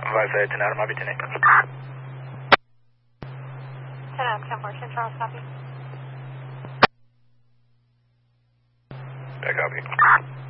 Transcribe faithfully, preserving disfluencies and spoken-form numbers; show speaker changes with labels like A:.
A: five seven ten Adam, I'll be ten eight.
B: ten Adam, ten four, ten Charles, copy.
A: Yeah, copy.